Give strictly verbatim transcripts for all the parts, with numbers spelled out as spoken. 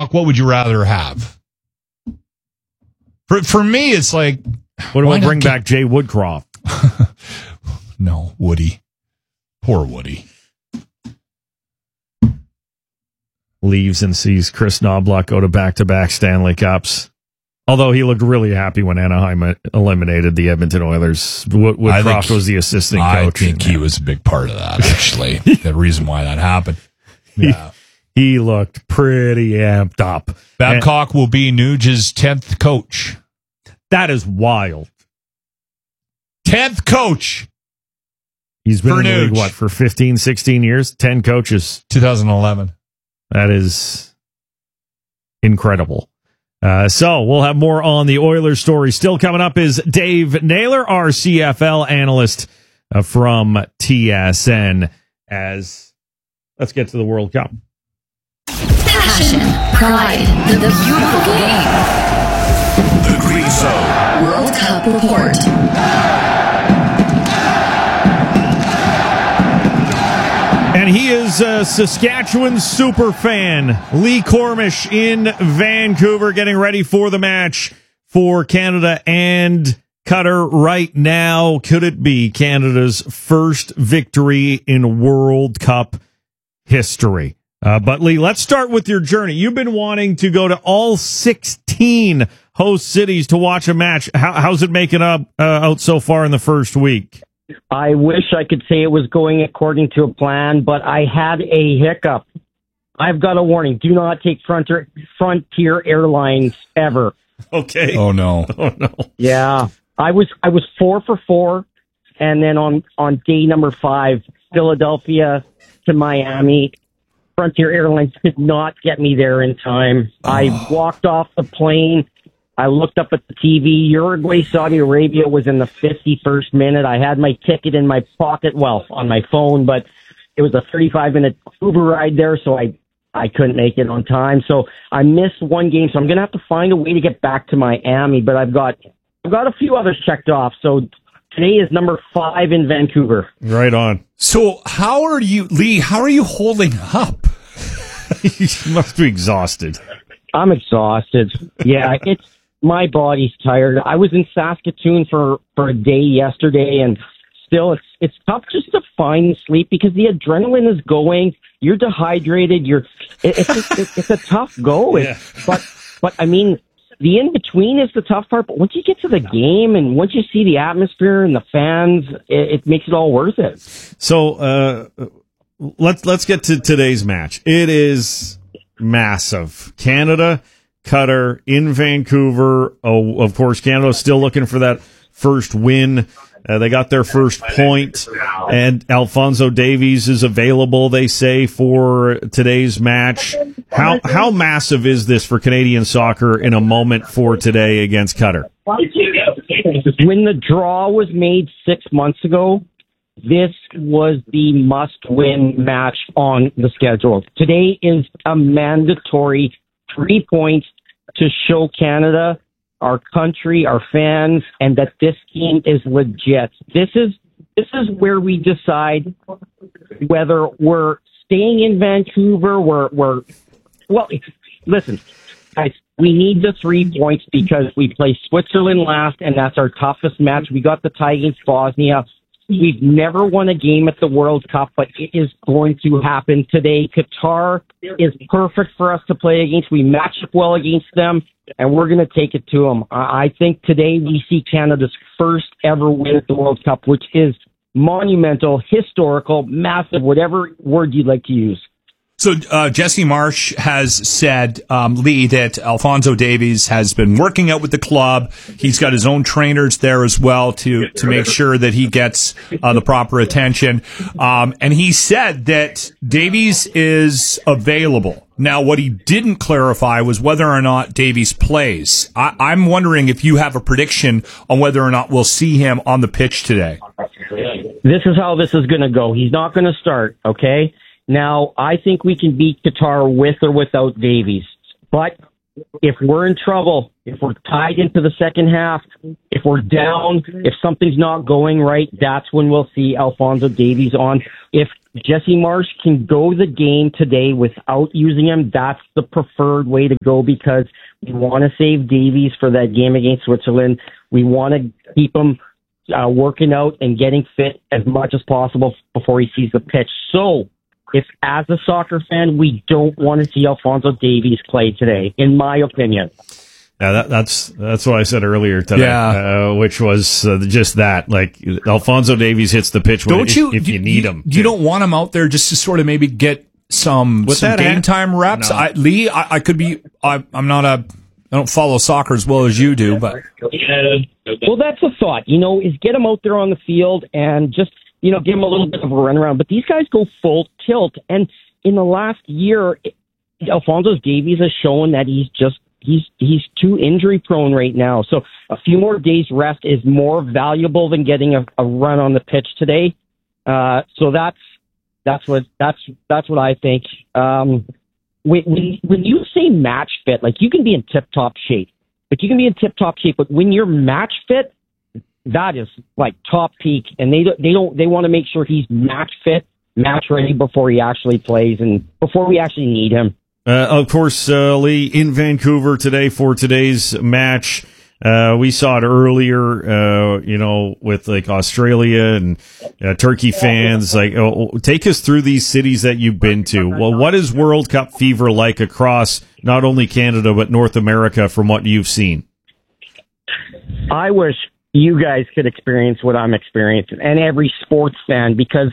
Babcock, what would you rather have? For for me, it's like, what do I bring get... back Jay Woodcroft? No, Woody. Poor Woody. Leaves and sees Chris Knobloch go to back-to-back Stanley Cups. Although he looked really happy when Anaheim eliminated the Edmonton Oilers. Woodcroft was the assistant coach. I think he was a big part of that, actually. The reason why that happened. Yeah. He, he looked pretty amped up. Babcock and, will be Nuge's tenth coach. That is wild. tenth coach. He's been in the league, what, for fifteen, sixteen years? ten coaches. twenty eleven. That is incredible. Uh, so we'll have more on the Oilers story. Still coming up is Dave Naylor, our C F L analyst uh, from T S N. As let's get to the World Cup. Passion, pride, the, the beautiful game. The Green Zone World Cup report. And he is a Saskatchewan super fan, Lee Cormish in Vancouver, getting ready for the match for Canada and Qatar right now. Could it be Canada's first victory in World Cup history? Uh, but Lee, let's start with your journey. You've been wanting to go to all sixteen host cities to watch a match. How, how's it making up uh, out so far in the first week? I wish I could say it was going according to a plan, but I had a hiccup. I've got a warning. Do not take Frontier, Frontier Airlines ever. Okay. Oh, no. Oh, no. Yeah. I was I was four for four, and then on, on day number five, Philadelphia to Miami, Frontier Airlines did not get me there in time. Oh. I walked off the plane. I looked up at the T V. Uruguay, Saudi Arabia was in the fifty-first minute. I had my ticket in my pocket, well, on my phone, but it was a thirty-five minute Uber ride there, so I, I couldn't make it on time. So I missed one game, so I'm going to have to find a way to get back to Miami, but I've got, I've got a few others checked off. So today is number five in Vancouver. Right on. So how are you, Lee, how are you holding up? You must be exhausted. I'm exhausted. Yeah, it's, my body's tired. I was in Saskatoon for, for a day yesterday, and still it's it's tough just to find sleep because the adrenaline is going. You're dehydrated. You're it, it's, it's it's a tough go. It, yeah. But but I mean, the in between is the tough part. But once you get to the game and once you see the atmosphere and the fans, it, it makes it all worth it. So uh, let's let's get to today's match. It is massive. Canada, Qatar in Vancouver. Oh, of course, Canada's still looking for that first win. Uh, they got their first point, and Alphonso Davies is available, they say, for today's match. How how massive is this for Canadian soccer in a moment for today against Qatar? When the draw was made six months ago, this was the must-win match on the schedule. Today is a mandatory three points to show Canada, our country, our fans, and that this team is legit. This is this is where we decide whether we're staying in Vancouver. We're we're well. Listen, guys, we need the three points because we play Switzerland last, and that's our toughest match. We got the tie against Bosnia. We've never won a game at the World Cup, but it is going to happen today. Qatar is perfect for us to play against. We match up well against them, and we're going to take it to them. I think today we see Canada's first ever win at the World Cup, which is monumental, historical, massive, whatever word you'd like to use. So uh, Jesse Marsh has said, um, Lee, that Alphonso Davies has been working out with the club. He's got his own trainers there as well to to make sure that he gets uh, the proper attention. Um, and he said that Davies is available. Now, what he didn't clarify was whether or not Davies plays. I, I'm wondering if you have a prediction on whether or not we'll see him on the pitch today. This is how this is going to go. He's not going to start, okay? Now, I think we can beat Qatar with or without Davies. But if we're in trouble, If we're tied into the second half, if we're down, if something's not going right, that's when we'll see Alphonso Davies on. If Jesse Marsh can go the game today without using him, that's the preferred way to go because we want to save Davies for that game against Switzerland. We want to keep him uh, working out and getting fit as much as possible before he sees the pitch. So, if as a soccer fan, we don't want to see Alphonso Davies play today, in my opinion. Yeah, that, that's that's what I said earlier today, Yeah. uh, which was uh, just that. Like, Alphonso Davies hits the pitch when, Don't you, if, if do, you need you, him. You don't want him out there just to sort of maybe get some, With some that game hand- time reps? No. I, Lee, I, I could be, I, I'm not a, I don't follow soccer as well as you do, but. Well, that's a thought, you know, is get him out there on the field and just, you know, give him a little bit of a runaround. But these guys go full tilt. And in the last year, Alphonso Davies has shown that he's just, He's he's too injury prone right now. So a few more days rest is more valuable than getting a, a run on the pitch today. Uh, so that's that's what that's that's what I think. Um, when, when when you say match fit, like you can be in tip top shape, like you can be in tip top shape, but when you're match fit, that is like top peak. And they don't they don't they want to make sure he's match fit, match ready before he actually plays and before we actually need him. Uh, of course, uh, Lee, in Vancouver today for today's match. Uh, we saw it earlier, uh, you know, with like Australia and uh, Turkey fans. Like, oh, take us through these cities that you've been to. Well, what is World Cup fever like across not only Canada but North America from what you've seen? I wish you guys could experience what I'm experiencing, and every sports fan, because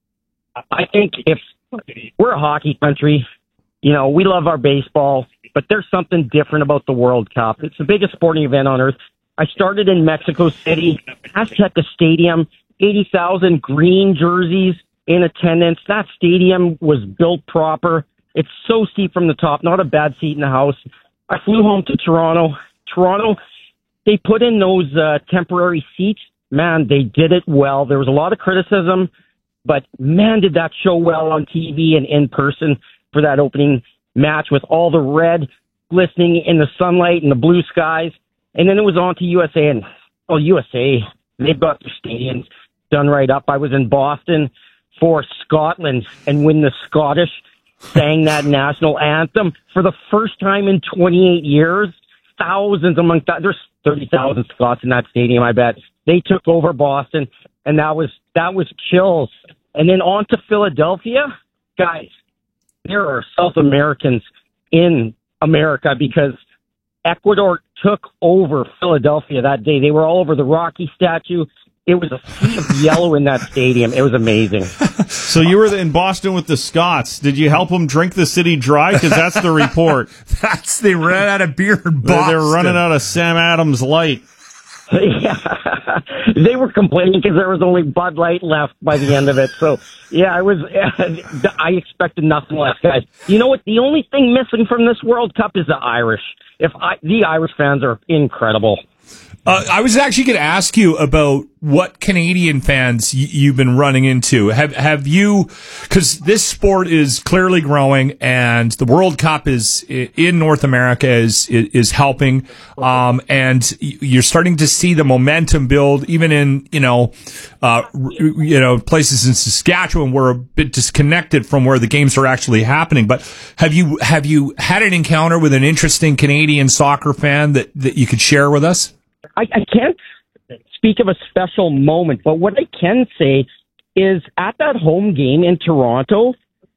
I think if we're a hockey country, you know, we love our baseball, but there's something different about the World Cup. It's the biggest sporting event on earth. I started in Mexico City, Azteca Stadium, eighty thousand green jerseys in attendance. That stadium was built proper. It's so steep from the top, not a bad seat in the house. I flew home to Toronto. Toronto, they put in those uh, temporary seats. Man, they did it well. There was a lot of criticism, but man, did that show well on T V and in person for that opening match with all the red glistening in the sunlight and the blue skies. And then it was on to U S A. And, oh, U S A, they've got their stadiums done right up. I was in Boston for Scotland, and when the Scottish sang that national anthem for the first time in twenty-eight years, thousands among th- there's thirty thousand Scots in that stadium, I bet. They took over Boston, and that was that was chills. And then on to Philadelphia. Guys, there are South Americans in America because Ecuador took over Philadelphia that day. They were all over the Rocky statue. It was a sea of yellow in that stadium. It was amazing. So you were in Boston with the Scots. Did you help them drink the city dry? Because that's the report. That's, they ran out of beer in Boston. They're, they're running out of Sam Adams Light. Yeah, they were complaining because there was only Bud Light left by the end of it. So, yeah, I was. I expected nothing less, guys. You know what? The only thing missing from this World Cup is the Irish. If I, the Irish fans are incredible. Uh, I was actually going to ask you about what Canadian fans y- you've been running into. Have have you? Because this sport is clearly growing, and the World Cup is in North America is is helping, um, and you're starting to see the momentum build, even in you know, uh, you know places in Saskatchewan we're a bit disconnected from where the games are actually happening. But have you have you had an encounter with an interesting Canadian soccer fan that that you could share with us? I, I can't speak of a special moment, but what I can say is at that home game in Toronto,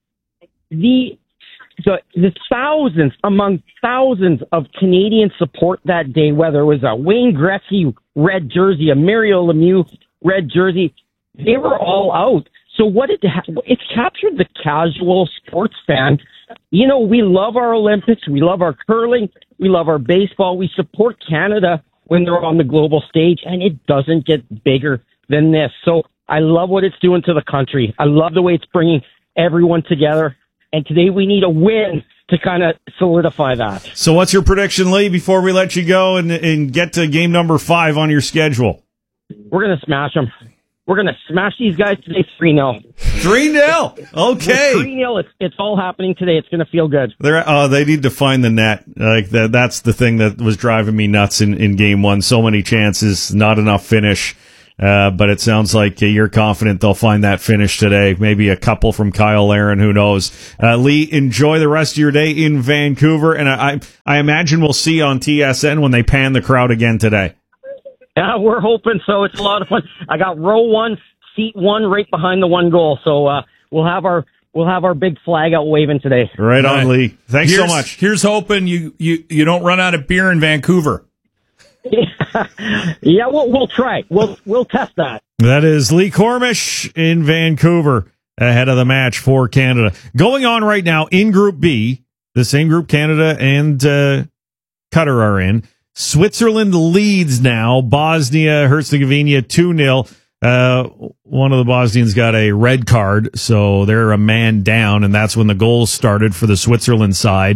the the, the thousands among thousands of Canadian support that day, whether it was a Wayne Gretzky red jersey, a Mario Lemieux red jersey, they were all out. So what it it's captured the casual sports fan. You know, we love our Olympics, we love our curling, we love our baseball, we support Canada when they're on the global stage, and it doesn't get bigger than this. So I love what it's doing to the country. I love the way it's bringing everyone together. And today we need a win to kind of solidify that. So what's your prediction, Lee, before we let you go and, and get to game number five on your schedule? We're going to smash them. We're going to smash these guys today three nil. three nil. Okay. three nil. It's, it's all happening today. It's going to feel good. They're, oh, they need to find the net. Like that, that's the thing that was driving me nuts in, in game one. So many chances, not enough finish. Uh, but it sounds like uh, you're confident they'll find that finish today. Maybe a couple from Kyle Larin, who knows. Uh, Lee, enjoy the rest of your day in Vancouver. And I, I imagine we'll see you on T S N when they pan the crowd again today. Yeah, we're hoping so. It's a lot of fun. I got row one, seat one, right behind the one goal. So uh, we'll have our we'll have our big flag out waving today. Right on, Lee. Thanks here's, so much. Here's hoping you, you, you don't run out of beer in Vancouver. Yeah, we'll we'll try. We'll we'll test that. That is Lee Cormish in Vancouver ahead of the match for Canada. Going on right now in Group B, the same group Canada and uh, Qatar are in. Switzerland leads now. Bosnia Herzegovina two nil. Uh, one of the Bosnians got a red card, so they're a man down, and that's when the goals started for the Switzerland side.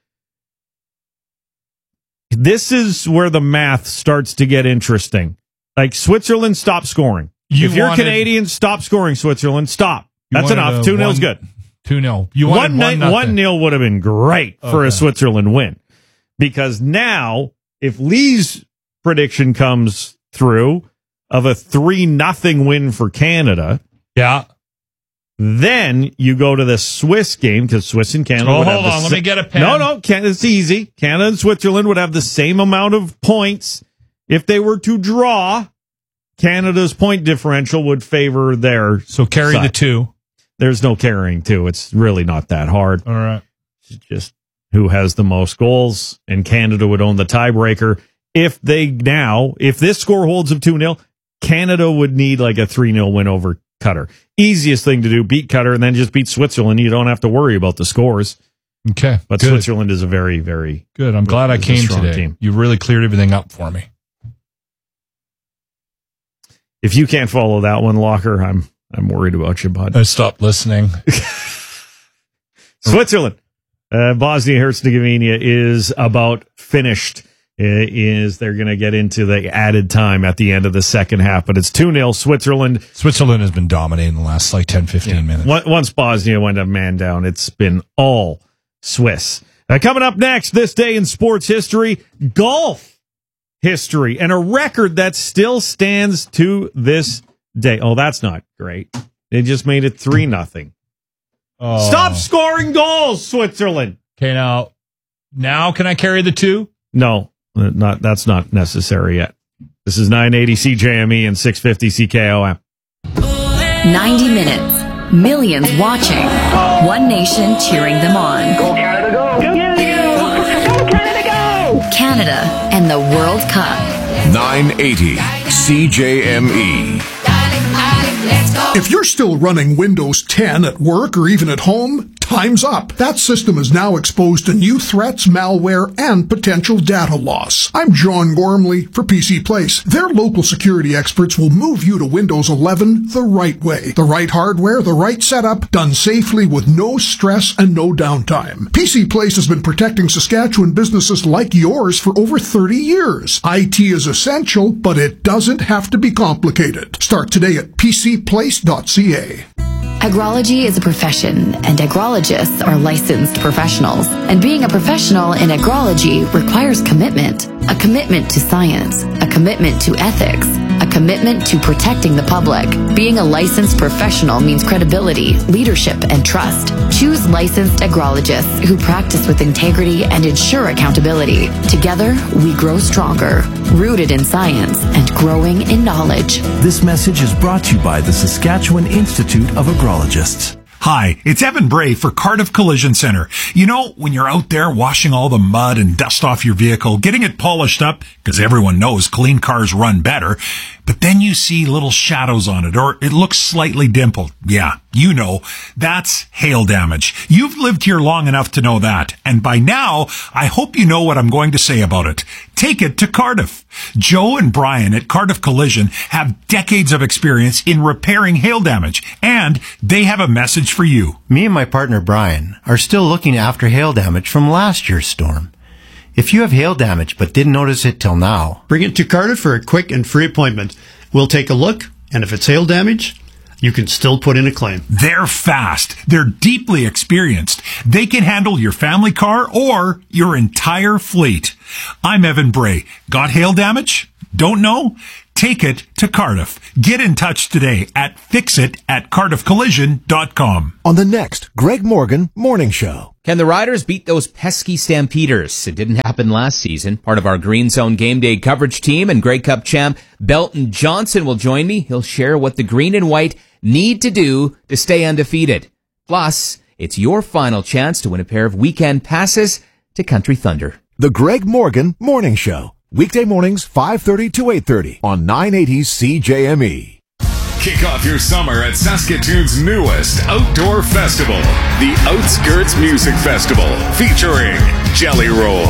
This is where the math starts to get interesting. Like, Switzerland, stop scoring. You if you're wanted, Canadian, stop scoring, Switzerland. Stop. That's enough. two nil's good. two nil. You wanted one, one, one nil would have been great for okay. a Switzerland win. Because now, if Lee's prediction comes through of a three nothing win for Canada, yeah, then you go to the Swiss game, because Swiss and Canada oh, would hold have on, the let sa- me get a pen. No, no, Canada, it's easy. Canada and Switzerland would have the same amount of points. If they were to draw, Canada's point differential would favor their So carry side. the two. There's no carrying two. It's really not that hard. All right. It's just who has the most goals, and Canada would own the tiebreaker. If they now, if this score holds of two nil, Canada would need like a three nil win over Qatar. Easiest thing to do, beat Qatar and then just beat Switzerland. You don't have to worry about the scores. Okay. But good. Switzerland is a very, very good. I'm glad I came today. Team. You really cleared everything up for me. If you can't follow that one, Locker, I'm I'm worried about you, bud. I stopped listening. Switzerland. Uh, Bosnia Herzegovina is about finished. Uh, is they're going to get into the added time at the end of the second half, but it's two nil Switzerland. Switzerland has been dominating the last like ten, fifteen yeah. minutes. Once Bosnia went a man down, it's been all Swiss. Uh, coming up next, this day in sports history, golf history, and a record that still stands to this day. Oh, that's not great. They just made it three nothing. Oh. Stop scoring goals, Switzerland. Okay, now, now can I carry the two? No, not that's not necessary yet. This is nine eighty C J M E and six fifty C K O M. ninety minutes, millions watching, one nation cheering them on. Go Canada, go! Go Canada, go! Go Canada, go! Canada and the World Cup. nine eighty C J M E. If you're still running Windows ten at work or even at home, time's up. That system is now exposed to new threats, malware, and potential data loss. I'm John Gormley for P C Place. Their local security experts will move you to Windows eleven the right way. The right hardware, the right setup, done safely with no stress and no downtime. P C Place has been protecting Saskatchewan businesses like yours for over thirty years. I T is essential, but it doesn't have to be complicated. Start today at p c place dot c a. Agrology is a profession, and agrologists are licensed professionals. And being a professional in agrology requires commitment. A commitment to science, a commitment to ethics, a commitment to protecting the public. Being a licensed professional means credibility, leadership, and trust. Choose licensed agrologists who practice with integrity and ensure accountability. Together, we grow stronger, rooted in science and growing in knowledge. This message is brought to you by the Saskatchewan Institute of Agrologists. Hi, it's Evan Bray for Cardiff Collision Center. You know, when you're out there washing all the mud and dust off your vehicle, getting it polished up, because everyone knows clean cars run better, but then you see little shadows on it, or it looks slightly dimpled. Yeah, you know, that's hail damage. You've lived here long enough to know that, and by now, I hope you know what I'm going to say about it. Take it to Cardiff. Joe and Brian at Cardiff Collision have decades of experience in repairing hail damage, and they have a message for you. Me and my partner Brian are still looking after hail damage from last year's storm. If you have hail damage but didn't notice it till now, bring it to Cardiff for a quick and free appointment. We'll take a look And if it's hail damage, you can still put in a claim. They're fast. They're deeply experienced. They can handle your family car or your entire fleet. I'm Evan Bray. Got hail damage? Don't know? Take it to Cardiff. Get in touch today at fixit at cardiff collision dot com. On the next Greg Morgan Morning Show. Can the Riders beat those pesky Stampeders? It didn't happen last season. Part of our Green Zone Game Day coverage team and Grey Cup champ Belton Johnson will join me. He'll share what the Green and White need to do to stay undefeated. Plus, it's your final chance to win a pair of weekend passes to Country Thunder. The Greg Morgan Morning Show. Weekday mornings, five thirty to eight thirty on nine eighty C J M E. Kick off your summer at Saskatoon's newest outdoor festival, the Outskirts Music Festival, featuring Jelly Roll.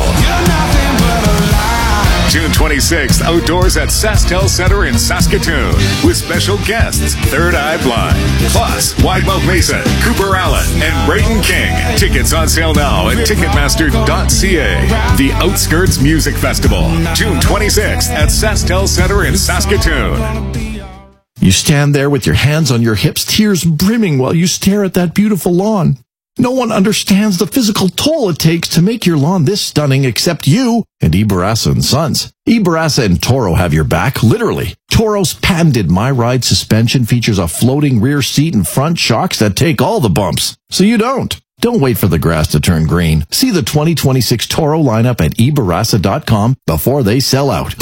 June twenty-sixth, outdoors at SaskTel Center in Saskatoon, with special guests Third Eye Blind, plus Widemouth Mason, Cooper Allen, and Brayden King. Tickets on sale now at ticketmaster dot c a. The Outskirts Music Festival, June twenty-sixth at SaskTel Center in Saskatoon. You stand there with your hands on your hips, tears brimming while you stare at that beautiful lawn. No one understands the physical toll it takes to make your lawn this stunning except you and Ibarasa and Sons. Ibarasa and Toro have your back, literally. Toro's patented My Ride suspension features a floating rear seat and front shocks that take all the bumps, so you don't. Don't wait for the grass to turn green. See the twenty twenty-six Toro lineup at ibarasa dot com before they sell out.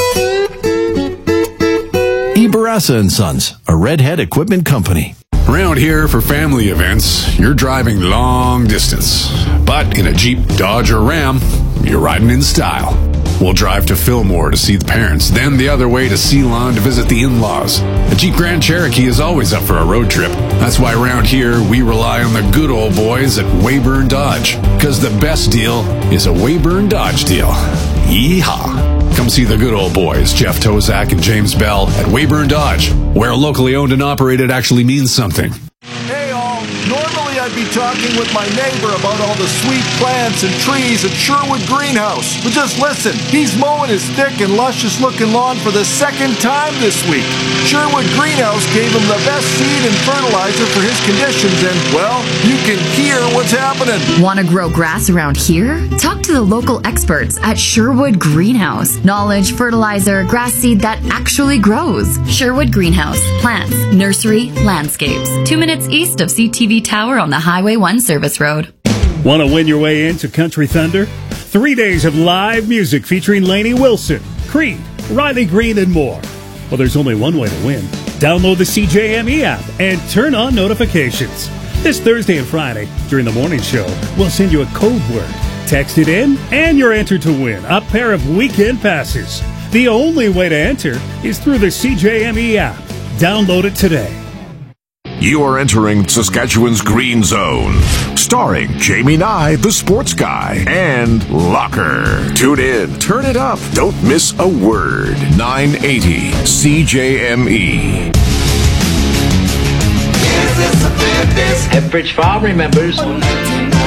Ibarasa and Sons, a Redhead equipment company. Around here for family events, you're driving long distance. But in a Jeep, Dodge, or Ram, you're riding in style. We'll drive to Fillmore to see the parents, then the other way to Ceylon to visit the in-laws. A Jeep Grand Cherokee is always up for a road trip. That's why around here, we rely on the good old boys at Weyburn Dodge. Because the best deal is a Weyburn Dodge deal. Yeehaw! Come see the good old boys, Jeff Tozak and James Bell at Weyburn Dodge, where locally owned and operated actually means something. Hey all, normally I'd be talking with my neighbor about all the sweet plants and trees at Sherwood Greenhouse. But just listen, he's mowing his thick and luscious looking lawn for the second time this week. Sherwood Greenhouse gave him the best seed and fertilizer for his conditions and, well, you can hear what's happening. Want to grow grass around here? Talk to the local experts at Sherwood Greenhouse. Knowledge, fertilizer, grass seed that actually grows. Sherwood Greenhouse. Plants, nursery, landscapes. Two minutes east of C T V Tower on the Highway one Service Road. Want to win your way into Country Thunder? Three days of live music featuring Lainey Wilson, Creed, Riley Green, and more. Well, there's only one way to win. Download the C J M E app and turn on notifications. This Thursday and Friday, during the morning show, we'll send you a code word. Text it in, and you're entered to win a pair of weekend passes. The only way to enter is through the C J M E app. Download it today. You are entering Saskatchewan's Green Zone, starring Jamie Nye, the sports guy, and Locker. Tune in, turn it up, don't miss a word. nine eighty C J M E. Epbridge Farm remembers.